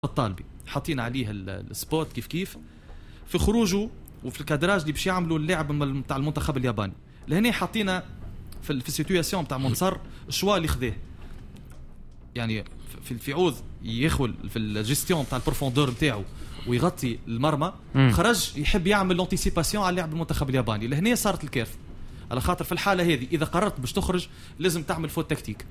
الطالبي حاطين عليه السبوت كيف في خروجه وفي الكادراج اللي باش يعملوا اللعب نتاع المنتخب الياباني. لهنا حاطينا في السيتوياسيون نتاع منصر الشوا اللي خذاه، يعني في عوض يدخل في الجيستيون نتاع البروفوندور نتاعو ويغطي المرمى، خرج يحب يعمل لونتيسيباسيون على لعب المنتخب الياباني. لهنا صارت الكارثه، على خاطر في الحاله هذه اذا قررت باش تخرج لازم تعمل فوت تكتيك،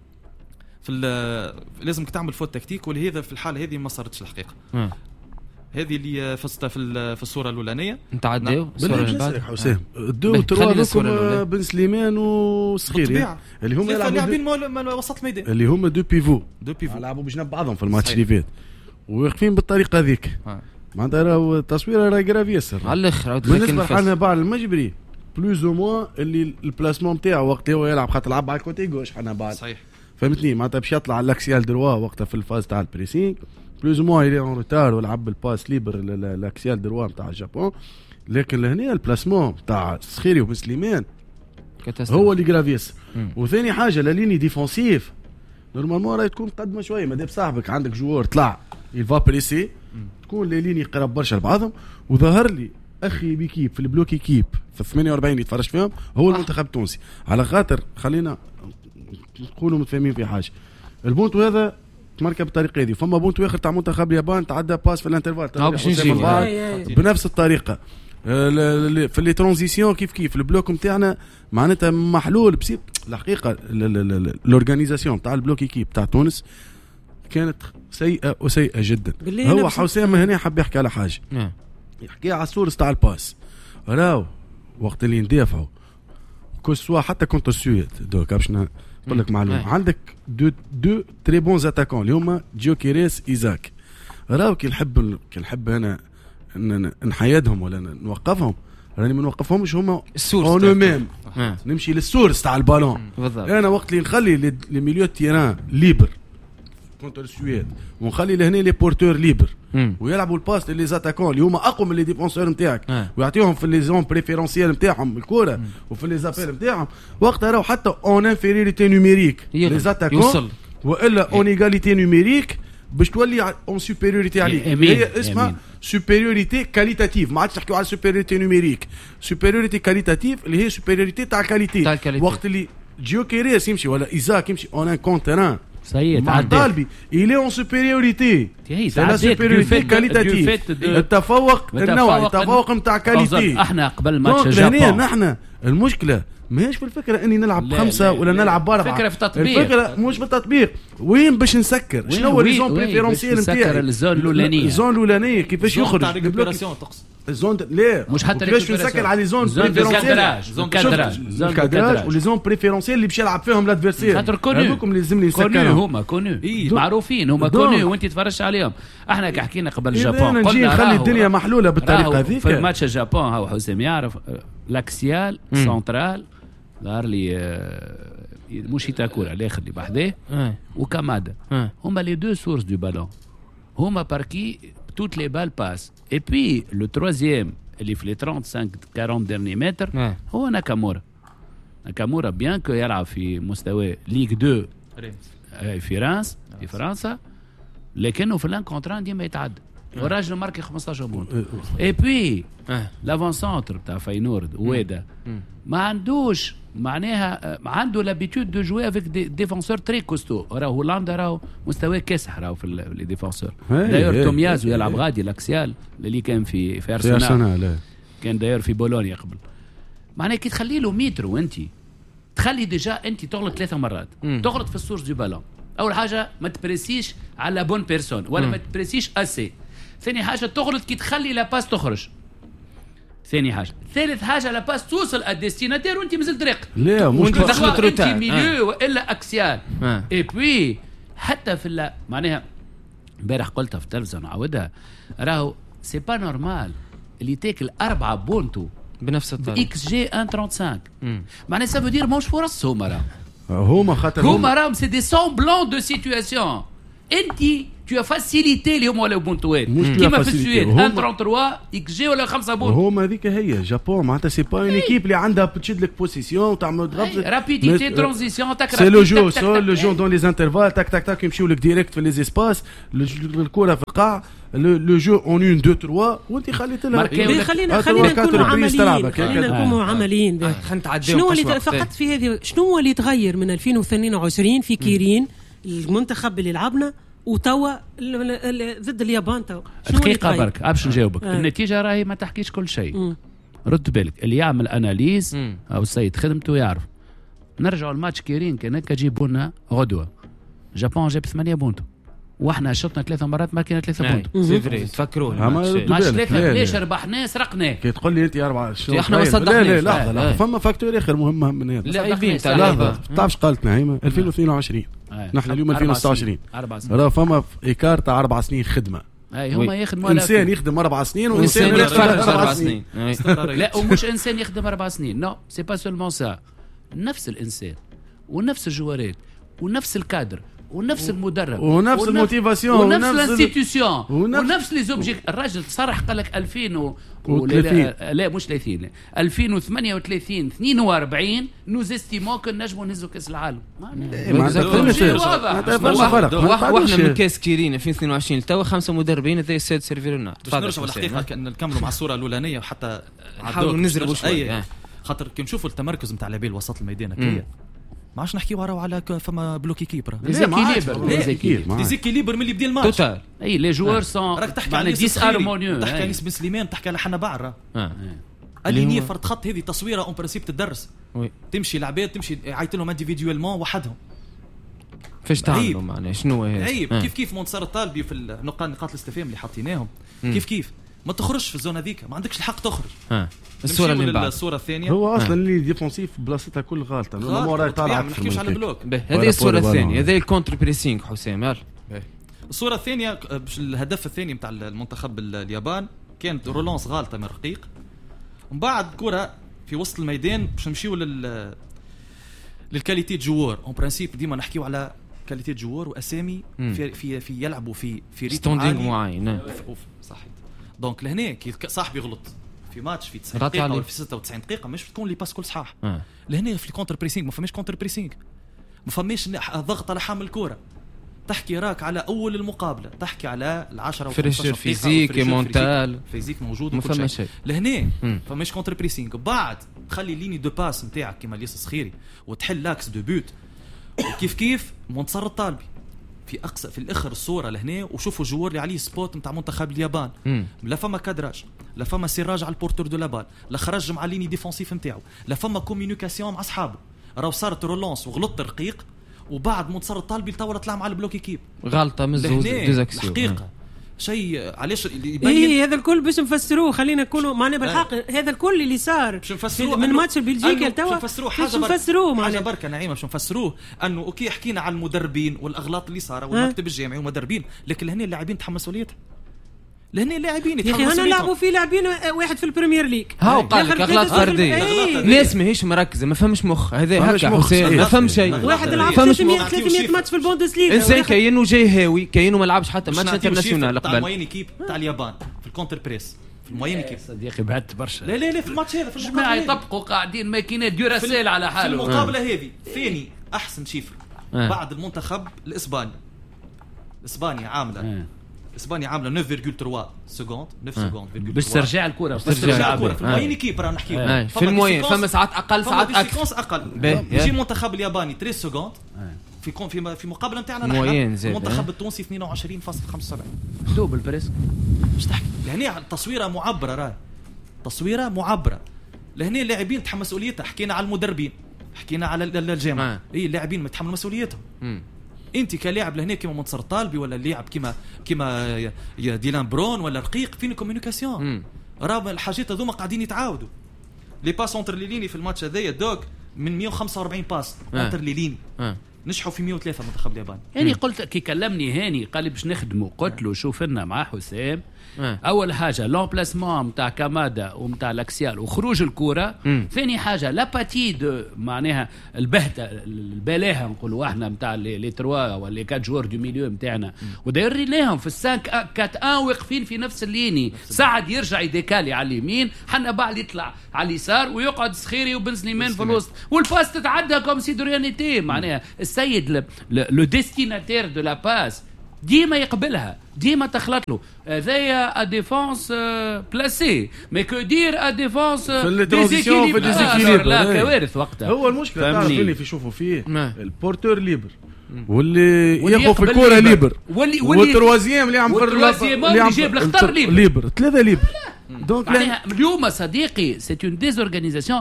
لازم تعمل فوت تكتيك، ولهذا في الحاله هذه ما صارتش الحقيقه. هذه اللي فزت في الصوره الاولانيه نتعداو الصوره اللي بعد حسام الدو تروا لكم بن سليمان وصخيري اللي هم لاعبين وسط الميدان، اللي هم دو بيفو لعبوا بجنب بعضهم في الماتش اللي فات وواقفين بالطريقه هذيك. معناتها راهو التصويره راهي جراف ياسر على الاخر. بالنسبه لحنا بعد المجبري بلوز او موان اللي البلاسمون نتاعو وقت هو يلعب خاطر لعب على الكوتي غوش حنا بعد صحيح فهمتني. معناتها باش يطلع على الاكسيال دروا وقتها في الفاز تاع البريسينغ بلوز موان يلي اون روتار ولعب الباس ليبر الاكسيال دروا نتاع الجابون. لكن لهنا البلاسمون تاع سخيري ومسلمان هو اللي جرافيس. وثاني حاجه لا ليني ديفونسيف نورمالمون راهي تكون قدمه شويه، مادام صاحبك عندك جوار طلع يلفا بريسي تكون لا ليني قرب برشا لبعضهم. وظهر لي اخي بيكيب في البلوك كيب في 48 اللي تفرجت فيهم هو المنتخب التونسي. على خاطر خلينا نقولوا متفاهمين في حاجه، البونتو هذا تمركب بالطريقه هذه. فما بونتو اخر تاع منتخب اليابان تعدى باس في الانترفال بنفس الطريقه. في لي ترانزيسيون كيف البلوك نتاعنا معناتها محلول بسيط. الحقيقه الاورغانيزاسيون تاع البلوك كيب تاع تونس كانت سيئه وسيئه جدا. هو حسام هنا حب يحكي على حاجه، يحكي على السورس تاع الباس. راو وقت اللي ندافعوا كسوا حتى كونتر السويد دوك باش نقول لك معلومه، عندك دو تري بونز اتاكون اللي هما جوكيريس ايزاك. راو كي نحب انا نحيدهم ولا نوقفهم، راني ما نوقفهمش هما اون ميم نمشي للسورس تاع البالون. انا وقت اللي نخلي لي ميليو تيران ليبر كونتر السويد ونخلي لهنا لي بورتور ليبر ويلعبوا الباس لي زاتاكون اللي هما اقوى من لي ديفونسور نتاعك ويعطيهم في لي زون بريفيرونسيال نتاعهم الكره وفي لي زابيل نتاعهم. وقتها راهو حتى اون انفيريوريتي نوميريك لي زاتاكون والا اون ايغاليتي نوميريك باش تولي اون سوبيريوريتي عليك. هي اسمها سوبيريوريتي كاليتاتيف، ما عادش تحكيو على سوبيريوريتي نوميريك، سوبيريوريتي كاليتاتيف اللي هي سوبيريوريتي تاع كاليتي. وقت اللي جيوكيريس يمشي ولا ايزاك يمشي اون ان كونتران مع الطالبي il est en supériorité, c'est la supériorité qualitative, التفوق النوعي، التفوق نتاع كاليتي. احنا قبل ماتش جابون نحن المشكله ماهيش في الفكره اني نلعب خمسه ولا نلعب باربعه، الفكره في التطبيق، الفكره مش في التطبيق. وين باش نسكر؟ شنو هو لي زون بريفيرونسيال نتاعي؟ الزون الاولانيه كيفاش يخرج الزون لا مش حتى كيفاش نسكر على لي زون بريفيرونسيال، زون كادراج ولي زون بريفيرونسيال اللي باش يلعب فيهم الادفيرسير. هذوكم لازم نسكرهم، هما كونو معروفين، هما كونو وانت تفرجت عليهم. احنا كي حكينا قبل الجابون قلنا نخلي الدنيا محلوله بالطريقه هذيك. في ماتش الجابون هاو حسام يعرف لاكسيال سنترال ظهر لي موشيتاكورا الاخر اللي بحذاه وكامادا هما لي دو سورس دو بالون، هما باركي toutes les balles passent. Et puis le troisième اللي في les 35-40 derniers mètres هو ناكامورا. ناكامورا بيان كو يلعب في مستوى ليغ 2 في رانس في فرنسا، لكنه في الانكونتران ديما يتعدى والراجل ماركي 15 بونت. اي بي لافون سونتر تاع فاينورد ويدا ما عندوش معناها عنده لابيتود دو جوي افيك دي ديفونسور تري كوستو. راهو هولندا راهو مستوى كاسح راهو في لي ديفونسور. دايور توميازو يلعب غادي الاكسيال اللي كان في ارسنال، كان دايور في بولونيا قبل. معناها كي تخلي له متر وانت تخلي ديجا انت تغلط 3 مرات، تغلط في السورس دو بالون. اول حاجه ما تبريسيش على بون بيرسون ولا ما تبريسيش اسي. ثاني حاجه تغلط كي تخلي لا باس تخرج. ثاني حاجه، ثالث حاجه لا باس توصل الديستيناتير وانت مازلت راقد. لا مش دخلت روتار انت ميليو والا اكسيال. اي بي حتى في معناها امبارح قلتها في التلفزيون نعاودها، راهو سي با نورمال اللي تاكل 4 بونتو بنفس الطريقه اكس جي 1.35 معناها سافو دير موش فرص. هما راهم هما خاطر هما راهم سي دي سومبلون دو سيتواسيون. انت tu as facilité اللي هما ولا بونتوات كيما في السويد 1.33 يجي ولا 5 بونت. هما هذيك هي جابون معناتها سي با اون ايكيب اللي عندها تشد لك بوزيسيون وتعمل ضرب رابيديتي ترانزيسيون تاك سي لو جو سول لو جو دون لي انترفال تاك تاك تاك يمشيو لك ديريكت في لي اسباس الكره في القاع لو جو اون 1 2 3 وانت خليت لها خلينا نكونوا عمليين شنو اللي فقط في هذه شنو اللي تغير من 2022 في كيرين المنتخب اللي لعبنا وتوا ضد اليابان توا دقيقة برك باش نجاوبك. النتيجة راهي ما تحكيش كل شيء. رد بالك اللي يعمل اناليز او السيد خدمته يعرف. نرجعوا الماتش كيرين كان هكا جيبوا لنا غدوة جابون جاب 8 بونت واحنا شطنا 3 مرات ما كنا 3 بونت. سي فري تفكروا ماتش 3 ليش ربحناه سرقناه كي تقول لي انت 4 شهور احنا ما صدقناش. لا فما فاكتور اخر مهم من هذا لاعبين تعرفش قالت نعيمه 2022 نحن اليوم 2026 راه فما ايكار تاع 4 سنين خدمه. هما يخدموا انسان يخدم 4 سنين وانسان يخدم 4 سنين. لا ومش انسان يخدم 4 سنين نو سي با سولمون سا. نفس الانسان ونفس الجوارات ونفس الكادر ونفس المدرب ونفس الموتيفاسيون ونفس الانستيتيوشن ونفس لي زوبجيك. الراجل صرح قال لك 2030 لا مش 30 2038 42 نوز استيمون كن نجموا نهزوا كاس العالم. واحنا من كاس كيرين 2022 توا 5 مدربين هذا السيد سيرفيرونا. نرجعوا الحقيقه نكملوا مع الصوره الاولانيه وحتى نحاولوا نزربوا شويه خاطر كي نشوفوا التمركز نتاع لاعبين وسط الميدان هكايا ما عادش نحكيو على فما بلوك ايكيبر ديزيكيليبر من اللي بدا الماتش اي لي جوار سون راك تحكي على ديس هارمونيو تحكي على انس بن سليمان تحكي على حنا بعرة اللي فرد خط هذه تصويره اون برينسيپ تدرس تمشي لعبات تمشي عيط لهم انديفيديوالمون وحدهم فاش تعملوا معنا شنو هي عيب كيف منتصر الطالبي في نقاط الاستفهام اللي حاطيناهم كيف ما تخرجش في الزون هذيك ما عندكش الحق تخرج. الصوره اللي بعد الصوره الثانيه هو اصلا اللي ديفونسيف بلاصتها كل غلطه ما نحكيوش على البلوك. هذه الصوره الثانيه هذه الكونتر بريسينغ حسام. الصوره الثانيه الهدف الثاني نتاع المنتخب اليابان كانت رولانس غلطه من رقيق ومن بعد كره في وسط الميدان باش نمشيو للكاليتي جوار اون برينسيپ ديما نحكيو على كاليتي جوار واسامي في يلعبوا في ريتم معين صحيح. دونك لهنا كي صاحبي غلط في ماتش في 90 دقيقه ولا في 96 دقيقه مش تكون لي باس كل صحاح. لهنا في الكونتر بريسينغ ما فماش كونتر بريسينغ ما فماش ضغط على حامل الكره تحكي راك على اول المقابله تحكي على ال10 فريشر فيزيك مونتال فيزيك موجود ما فما شيء. لهنا فماش كونتر بريسينغ بعد تخلي ليني دو باس نتاعك كيما ليس صخيري وتحل لاكس دو بوت كيف منتصر الطالبي في اقصى في الاخر الصوره لهنا وشوفوا الجوار اللي عليه سبوت نتاع منتخب اليابان لا فما كادراج لا فما سيراج على البورتور دو لابال لا خرج مع ليني ديفونسيف نتاعو لا فما كوميونيكاسيون مع اصحابه راهو صارت رولانس وغلط رقيق وبعد منتصر الطالبي طور طلع مع البلوك ايكيب غلطه من زوز حقيقه شيء علاش يبين هذا الكل باش نفسروه خلينا نكونوا معنا بالحق هذا الكل اللي صار من ماتش بلجيكا توا نفسروه حاجه بركه نعيمه باش نفسروه انه اوكي حكينا على المدربين والاغلاط اللي صار والمكتب الجامعي ومدربين لكن لهنا اللاعبين تحمل مسؤوليتهم لهنا اللاعبين يتحملوا مسؤوليتهم. انا لعبوا في لاعبين واحد في البريمير ليج هاو قال لك اغلاط فرديه ناس ماهيش مركزه ما فهمش مخ هذا هكا حسين ما فهم شيء واحد لعب 300 ماتش في البوندسليغا انسان كاين وجاي هاوي كاين وما لعبش حتى ماتش انترناسيونال قبل الموين ايكيب تاع اليابان في الكونتر بريس في الموين ايكيب صديقي بعدت برشا لا في الماتش هذا في الجماعه يطبقوا قاعدين ماكينات ديوراسيل على حاله في المقابله هذه ثاني احسن شيفر بعد المنتخب الاسباني اسبانيا عامله اسبانيا عامله 9.3 سكوند 9 سكوند باش ترجع الكره في الموين كيب راه نحكيو في الموين فما ساعات اقل ساعات اكثر اقل يجي المنتخب الياباني 13 سكوند في مقابله نتاعنا المنتخب التونسي 22.75 دوبل بريسك باش تحكي لهنا تصويره معبره راه تصويره معبره لهنا اللاعبين تحمل مسؤوليتها حكينا على المدربين حكينا على الجامعه اللاعبين متحمل مسؤوليتهم انت كلاعب لهنا كيما منتصر طالبي ولا لاعب كيما يا ديلان برون ولا رقيق فين كوميونيكاسيون راه الحاجات هذوما قاعدين يتعاودوا لي باس اونتر لي ليني في الماتش هذايا دوك من 145 باس اونتر لي ليني نجحوا في 103 المنتخب الياباني. يعني قلت كي كلمني هاني قال لي باش نخدموا، قلت له شوف لنا مع حسام اول حاجه لومبلاسمون نتاع كامادا ونتاع لاكسيال وخروج الكره، ثاني حاجه لاباتي معناها البهته البلاهه نقولوا احنا نتاع لي 3 ولا 4 جوار دو ميليو نتاعنا، ودايريناهم في السانك 4 واقفين في نفس الليني، سعد يرجع يديكالي على اليمين، حنا بعد يطلع على اليسار ويقعد سخيري وبن سليمان في الوسط، والباس تتعدى كوم سي دوريانيتي. معناها السيد لو ديستيناتير دو لا باس ديما يقبلها، ديما تخلط له. هذايا ديفونس بلاسي، مي كو دير ديفونس في الترانزيسيون في الديزيكيليبر، لا كوارث وقتها. هو المشكله تعرف اللي يشوفوا فيه البورتور ليبر واللي ياخذ في الكره ليبر، والتروازيام اللي عم اللي جاب الخطر ليبر 3 ليبر. دونك اليوم صديقي سي اون ديزورغانيزاسيون.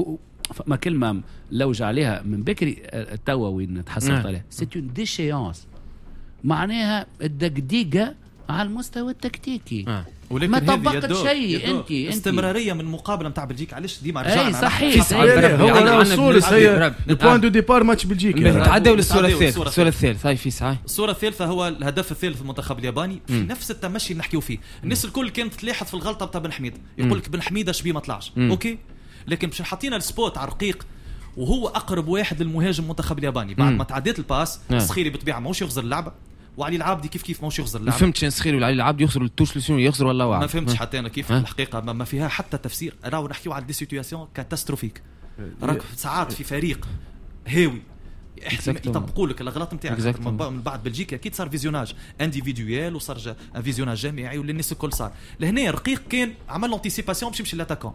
ما كلمه لوج عليها من بكري التوا وين تحصلت عليها، سي اون ديشيونس، معناها الدقديقه على المستوى التكتيكي. ما طبقت شيء. انت استمراريه من مقابله نتاع بلجيكا، علاش ديما رجعنا؟ اي صحيح. هو الصوره هي البوان دو ديبار ماتش بلجيكا. نتعداو للصوره الثالثه. هاي في ساعه الصوره الثالثه هو الهدف الثالث المنتخب الياباني في نفس التمشي اللي نحكيو فيه. الناس الكل كانت تلاحظ في الغلطه بتاع بن حميد، يقول لك بن حميد اش بيه ما طلعش اوكي، لكن باش حطينا السبوت على رقيق وهو اقرب واحد للمهاجم المنتخب الياباني. بعد ما تعديت الباس السخيري بالطبيعه ماهوش يخزر اللعبه، وعلي العابدي كيف ماهوش يخزر اللعبه. ما فهمتش السخيري وعلي العابدي يخزروا التوش لشنو يخزروا والله واعلم. ما فهمتش حتى انا كيف الحقيقه ما فيها حتى تفسير. راهو نحكيو على دي سيتوياسيون كاتاستروفيك، راك ساعات في فريق هاوي يطبقوا لك الاغلاط نتاعك من بعد بلجيكا. اكيد صار فيزيوناج انديفيدويال وصار فيزيوناج جماعي وللناس الكل صار. لهنا رقيق كان عمل لونتيسيباسيون باش يمشي لاتاكون،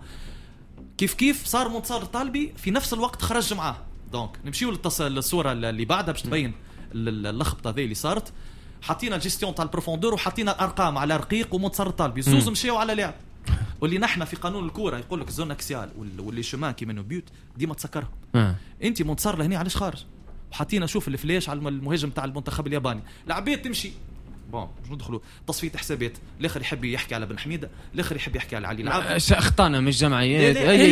كيف صار منتصر الطالبي في نفس الوقت خرج معاه. دونك نمشيو للصوره اللي بعدها باش تبين اللخبطه ذي اللي صارت. حطينا الجيستيون تاع البروفوندور وحطينا الارقام على رقيق ومنتصر الطالبي، زوز مشيو على لعب. واللي نحن في قانون الكوره يقول لك زون اكسيال واللي شمان كي منو بيوت ديما تسكرهم. انت منتصر لهنا علاش خارج؟ وحطينا شوف الفلاش على المهاجم تاع المنتخب الياباني، العباد تمشي بون باش ندخلوا تصفيه حسابات. الاخر يحب يحكي على بن حميده، الاخر يحب يحكي على علي العابدي. اخطانا من الجمعيات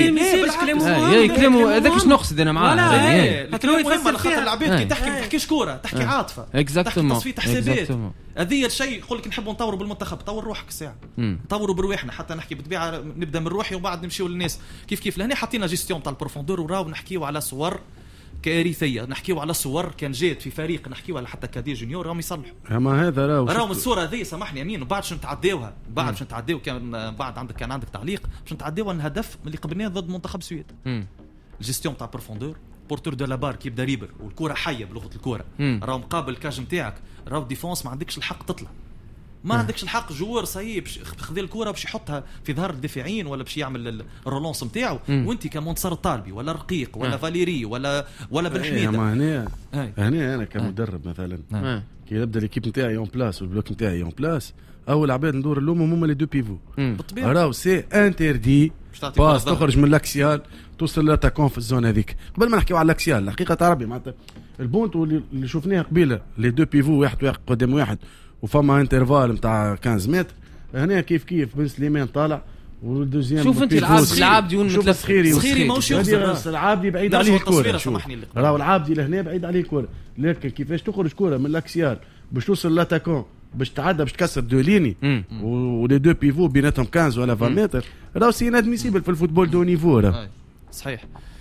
كلامه هذاك اش نقصد انا معاه. لكن مهم خاطر العباد كي تحكي ما تحكيش كوره، تحكي عاطفه، تحكي تصفيه حسابات. هذه الشيء يقول لك نحبوا نطوروا بالمنتخب. طور روحك الساعه، طوروا برواحنا حتى نحكي بالطبيعه نبدا من روحي وبعد نمشيو للناس. كيف لهنا حطينا جيستيون تاع البروفوندور وراو نحكيو على صور كارثيه، نحكيو على صور كان جات في فريق نحكيو على حتى كادي جونيور راهم يصلحوا. اما هذا راهو الصوره هذه سامحني امين، وبعد باش نتعداوها بعد باش نتعداو كان بعد كان عندك تعليق باش نتعداو الهدف اللي قبلناه ضد منتخب السويد. الجيستيون تاع بروفوندور بورتور دو لابار كي يبدا ريبر والكره حيه بلغه الكره، راهو مقابل الكاج نتاعك، راهو ديفونس ما عندكش الحق تطلع، ما عندكش الحق. جوار صايب باش خذ الكره باش يحطها في ظهر الدافعين ولا باش يعمل الرولونس نتاعو، وانت كمنتصر الطالبي ولا رقيق ولا فاليري ولا بن حميده. هنا انا كمدرب مثلا كي نبدا ليكيب نتاعي اون بلاس والبلوك نتاعي اون بلاس، اول عباد ندور اللوم هما لي دو بيفو بالطبيعه. راهو سي انتردي باس تخرج من لاكسيال توصل لاتاكون في الزون هذيك. قبل ما نحكيو على لاكسيال الحقيقه تاع ربي معناتها البونت اللي شفناه قبيله لي دو بيفو واحد قدام واحد وفما انترفال نتاع 15 متر. هنا كيف بن سليمان طالع والدوزيام شوف انت العابدي شوف السخيري ماهوش يخسر. العابدي بعيد عليه الكره، راهو العابدي لهنا بعيد عليه الكره، لكن كيفاش تخرج كره من لاكسيال باش توصل لاتاكون باش تعدى باش تكسر دو ليني ولي دو بيفو بيناتهم 15 ولا 20 متر، راهو سي نادميسيبل في الفوتبول دو نيفو. صحيح.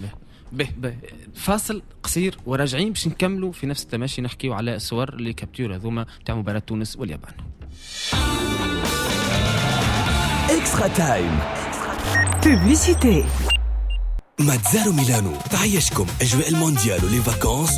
فاصل قصير وراجعين باش نكملوا في نفس التماشي نحكيو على الصور اللي كابتور هذوما تاع مباراة تونس واليابان. اكسترا تايم بوبليسيتي. ماتزارو ميلانو تعيشكم اجواء المونديال ولي فاكونس